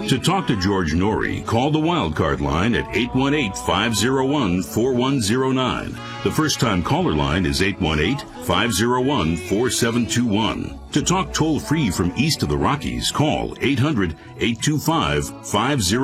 To talk to George Norrie, call the Wildcard line at 818-501-4109. The first-time caller line is 818-501-4721. To talk toll-free from east of the Rockies, call 800-825-50